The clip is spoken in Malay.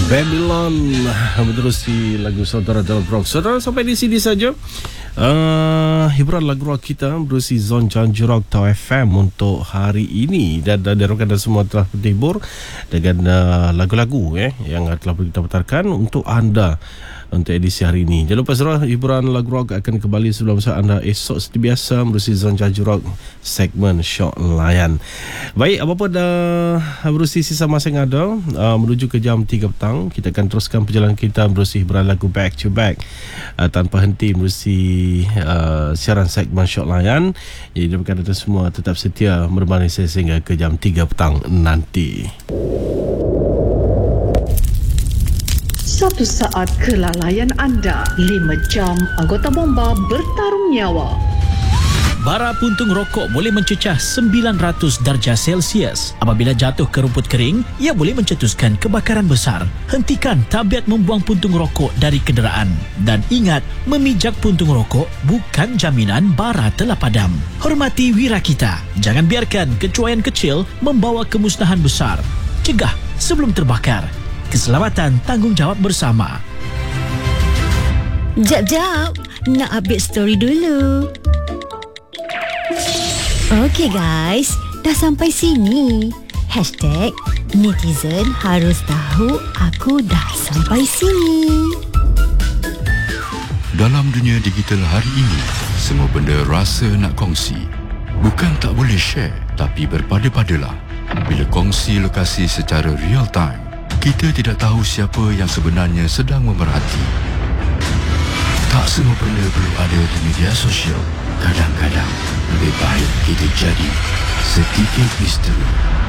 Babylon menerusi lagu saudara dalam rock. Saudara, sampai di sini saja hiburan lagu rock kita menerusi Zon Janji Rock Tau FM untuk hari ini, dan diharapkan semua telah terhibur dengan lagu-lagu yang telah kita putarkan untuk anda untuk edisi hari ini. Jangan lupa saudara, hiburan lagu rock akan kembali sebelum anda esok seperti biasa menerusi Zon Janji Rock segmen Syok Layan. Baik, apa-apa dah menerusi sisa masa yang ada menuju ke jam 3 petang, kita akan teruskan perjalanan kita menerusi hiburan lagu back to back tanpa henti menerusi siaran segmen Syok Layan. Jadi diharapkan anda semua tetap setia menemani saya sehingga ke jam 3 petang nanti. Satu saat kelalaian anda, 5 jam anggota bomba bertarung nyawa. Bara puntung rokok boleh mencecah 900 darjah Celsius. Apabila jatuh ke rumput kering, ia boleh mencetuskan kebakaran besar. Hentikan tabiat membuang puntung rokok dari kenderaan. Dan ingat, memijak puntung rokok bukan jaminan bara telah padam. Hormati wira kita. Jangan biarkan kecuaian kecil membawa kemusnahan besar. Cegah sebelum terbakar. Keselamatan tanggungjawab bersama. Jap, nak update story dulu. Okey guys, dah sampai sini. #netizen harus tahu aku dah sampai sini. Dalam dunia digital hari ini, semua benda rasa nak kongsi. Bukan tak boleh share, tapi berpada-padalah. Bila kongsi lokasi secara real time, kita tidak tahu siapa yang sebenarnya sedang memerhati. Tak semua benda perlu ada di media sosial. Kadang-kadang lebih baik kita jadi sedikit misteri.